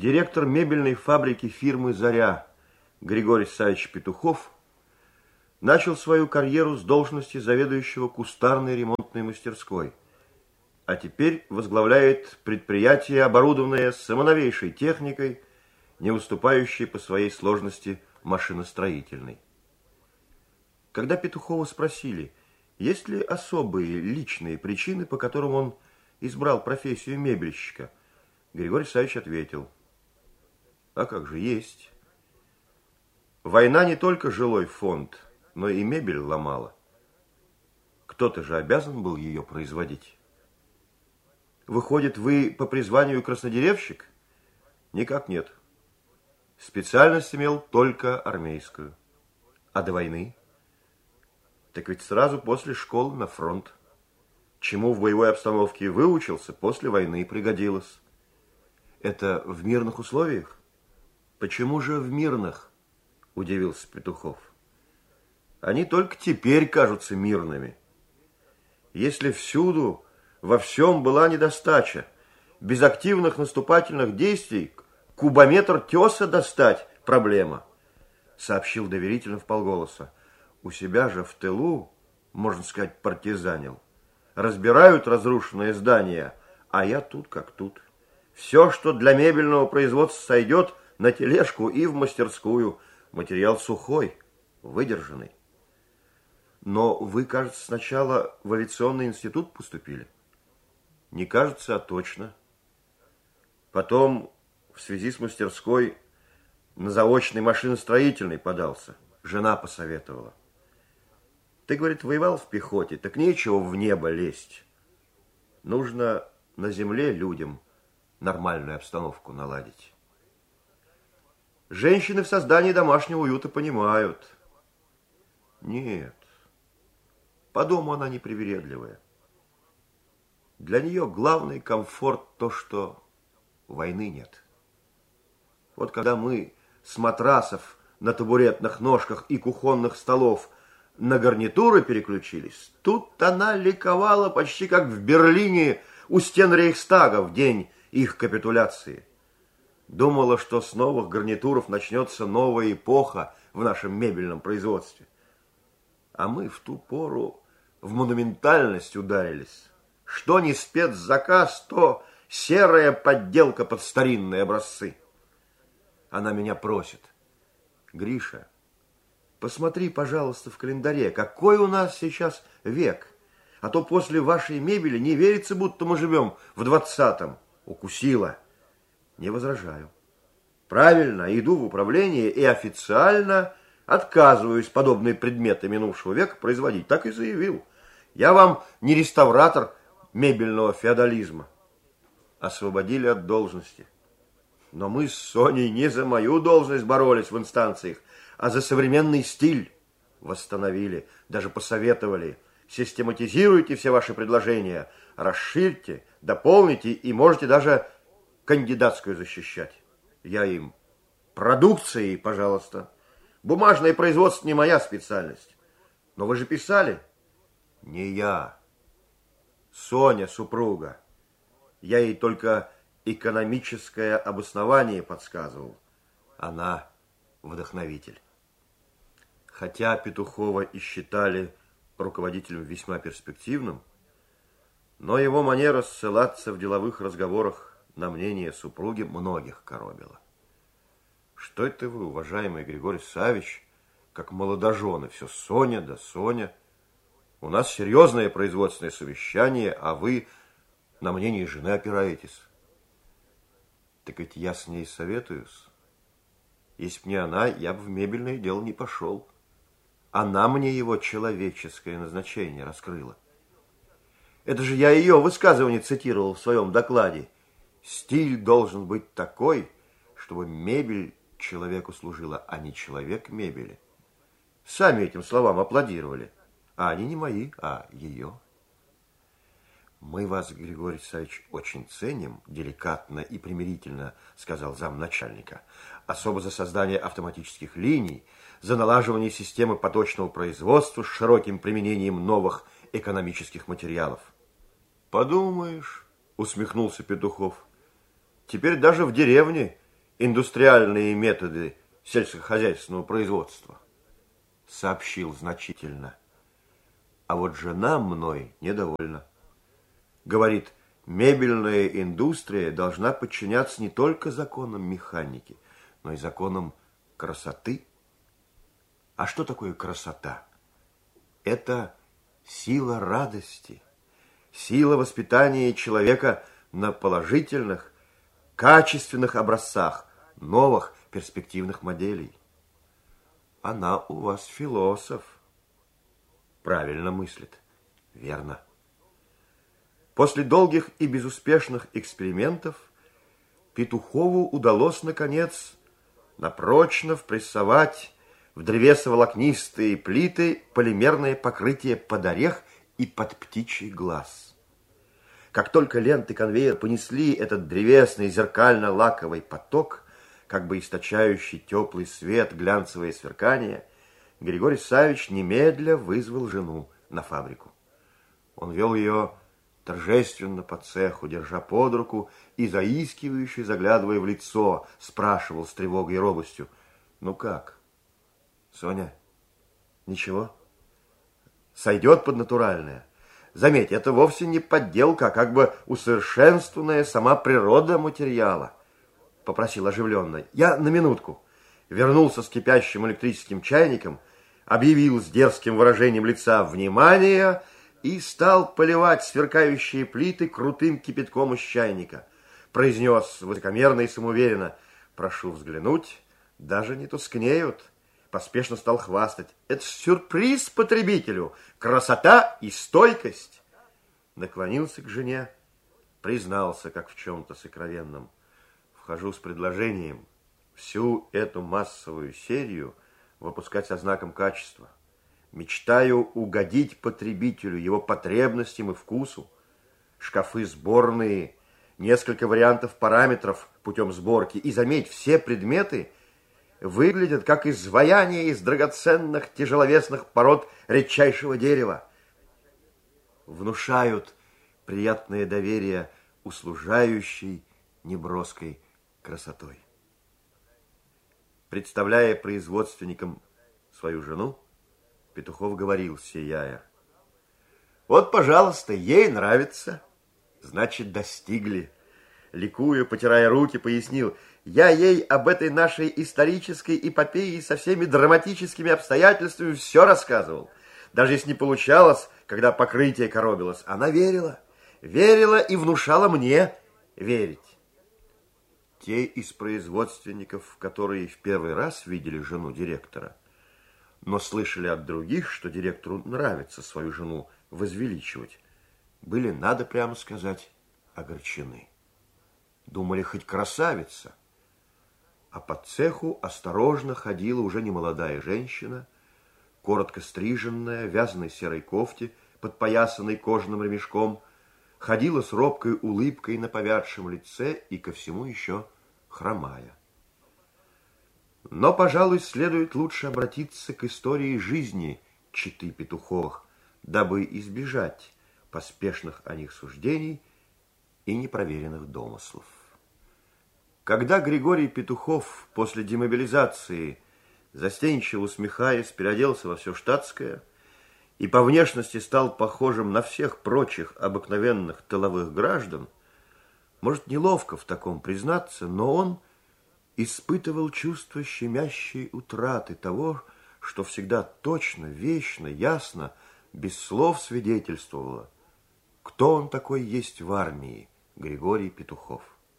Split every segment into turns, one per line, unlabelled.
Директор мебельной фабрики фирмы «Заря» Григорий Савич Петухов начал свою карьеру с должности заведующего кустарной ремонтной мастерской, а теперь возглавляет предприятие, оборудованное самоновейшей техникой, не уступающей по своей сложности машиностроительной. Когда Петухова спросили, есть ли особые личные причины, по которым он избрал профессию мебельщика, Григорий Савич ответил: а как же, есть. Война не только жилой фонд, но и мебель ломала. Кто-то же обязан был ее производить. Выходит, вы по призванию краснодеревщик? Никак нет. Специальность имел только армейскую. А до войны? Так ведь сразу после школы на фронт. Чему в боевой обстановке выучился, после войны пригодилось. Это в мирных условиях? Почему же в мирных? Удивился Петухов. Они только теперь кажутся мирными. Если всюду, во всем была недостача, без активных наступательных действий кубометр теса достать проблема, сообщил доверительно вполголоса. У себя же в тылу, можно сказать, партизанил. Разбирают разрушенные здания, а я тут как тут. Все, что для мебельного производства сойдет, на тележку и в мастерскую. Материал сухой, выдержанный. Но вы, кажется, сначала в авиационный институт поступили? Не кажется, а точно. Потом, в связи с мастерской, на заочный машиностроительный подался. Жена посоветовала. Ты, говорит, воевал в пехоте, так нечего в небо лезть. Нужно на земле людям нормальную обстановку наладить. Женщины в создании домашнего уюта понимают. Нет, по дому она непривередливая. Для нее главный комфорт то, что войны нет. Вот когда мы с матрасов на табуретных ножках и кухонных столов на гарнитуры переключились, тут она ликовала почти как в Берлине у стен Рейхстага в день их капитуляции. Думала, что с новых гарнитуров начнется новая эпоха в нашем мебельном производстве. А мы в ту пору в монументальность ударились. Что не спецзаказ, то серая подделка под старинные образцы. Она меня просит: Гриша, посмотри, пожалуйста, в календаре, какой у нас сейчас век. А то после вашей мебели не верится, будто мы живем в 20-м. Укусила. Не возражаю. Правильно, иду в управление и официально отказываюсь подобные предметы минувшего века производить. Так и заявил. Я вам не реставратор мебельного феодализма. Освободили от должности. Но мы с Соней не за мою должность боролись в инстанциях, а за современный стиль. Восстановили, даже посоветовали. Систематизируйте все ваши предложения, расширьте, дополните и можете даже кандидатскую защищать. Я им: продукцией, пожалуйста. Бумажное производство не моя специальность. Но вы же писали? Не я. Соня, супруга. Я ей только экономическое обоснование подсказывал. Она вдохновитель. Хотя Петухова и считали руководителем весьма перспективным, но его манера ссылаться в деловых разговорах на мнение супруги многих коробила. Что это вы, уважаемый Григорий Савич, как молодожены, все Соня да Соня. У нас серьезное производственное совещание, а вы на мнение жены опираетесь. Так ведь я с ней советуюсь. Если б не она, я бы в мебельное дело не пошел. Она мне его человеческое назначение раскрыла. Это же я ее высказывание цитировал в своем докладе. Стиль должен быть такой, чтобы мебель человеку служила, а не человек мебели. Сами этим словам аплодировали. А они не мои, а ее. Мы вас, Григорий Савич, очень ценим, деликатно и примирительно, сказал замначальника. Особо за создание автоматических линий, за налаживание системы поточного производства с широким применением новых экономических материалов. Подумаешь, усмехнулся Петухов. Теперь даже в деревне индустриальные методы сельскохозяйственного производства, сообщил значительно. А вот жена мной недовольна. Говорит, мебельная индустрия должна подчиняться не только законам механики, но и законам красоты. А что такое красота? Это сила радости, сила воспитания человека на положительных, качественных образцах, новых перспективных моделей. Она у вас философ. Правильно мыслит. Верно. После долгих и безуспешных экспериментов Петухову удалось, наконец, напрочно впрессовать в древесоволокнистые плиты полимерное покрытие под орех и под птичий глаз. Как только ленты конвейера понесли этот древесный зеркально-лаковый поток, как бы источающий теплый свет, глянцевое сверкание, Григорий Савич немедля вызвал жену на фабрику. Он вел ее торжественно по цеху, держа под руку и заискивающе, заглядывая в лицо, спрашивал с тревогой и робостью: «Ну как, Соня, ничего? Сойдет под натуральное? Заметь, это вовсе не подделка, а как бы усовершенствованная сама природа материала», — попросил оживленно. «Я на минутку». Вернулся с кипящим электрическим чайником, объявил с дерзким выражением лица «Внимание!» и стал поливать сверкающие плиты крутым кипятком из чайника. Произнес высокомерно и самоуверенно: «Прошу взглянуть, даже не тускнеют». Поспешно стал хвастать: «Это сюрприз потребителю, красота и стойкость». Наклонился к жене, признался, как в чем-то сокровенном: «Вхожу с предложением всю эту массовую серию выпускать со знаком качества. Мечтаю угодить потребителю, его потребностям и вкусу. Шкафы сборные, несколько вариантов параметров путем сборки. И заметь, все предметы выглядят как изваяние из драгоценных тяжеловесных пород редчайшего дерева. Внушают приятное доверие услужающей неброской красотой». Представляя производственникам свою жену, Петухов говорил, сияя: «Вот, пожалуйста, ей нравится, значит, достигли». Ликуя, потирая руки, пояснил: «Я ей об этой нашей исторической эпопее со всеми драматическими обстоятельствами все рассказывал. Даже если не получалось, когда покрытие коробилось, она верила. Верила и внушала мне верить». Те из производственников, которые в первый раз видели жену директора, но слышали от других, что директору нравится свою жену возвеличивать, были, надо прямо сказать, огорчены. Думали, хоть красавица. А по цеху осторожно ходила уже немолодая женщина, коротко стриженная, в вязаной серой кофте, подпоясанной кожаным ремешком, ходила с робкой улыбкой на повядшем лице и ко всему еще хромая. Но, пожалуй, следует лучше обратиться к истории жизни четы Петуховых, дабы избежать поспешных о них суждений и непроверенных домыслов. Когда Григорий Петухов после демобилизации, застенчиво усмехаясь, переоделся во все штатское и по внешности стал похожим на всех прочих обыкновенных тыловых граждан, может, неловко в таком признаться, но он испытывал чувство щемящей утраты того, что всегда точно, вечно, ясно, без слов свидетельствовало, кто он такой есть в армии, Григорий Петухов.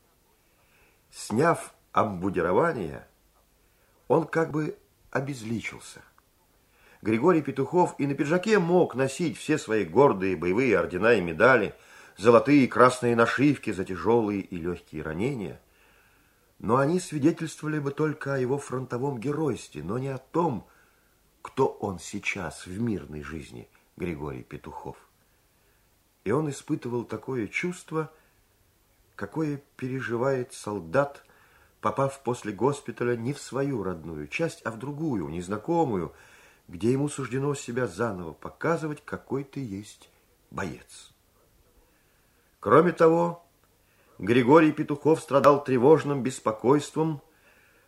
Сняв обмундирование, он как бы обезличился. Григорий Петухов и на пиджаке мог носить все свои гордые боевые ордена и медали, золотые и красные нашивки за тяжелые и легкие ранения, но они свидетельствовали бы только о его фронтовом геройстве, но не о том, кто он сейчас в мирной жизни, Григорий Петухов. И он испытывал такое чувство, какое переживает солдат, попав после госпиталя не в свою родную часть, а в другую, незнакомую, где ему суждено себя заново показывать, какой ты есть боец. Кроме того, Григорий Петухов страдал тревожным беспокойством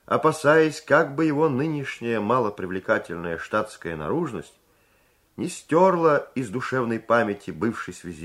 опасаясь, как бы его нынешняя малопривлекательная штатская наружность не стерла из душевной памяти бывшей связи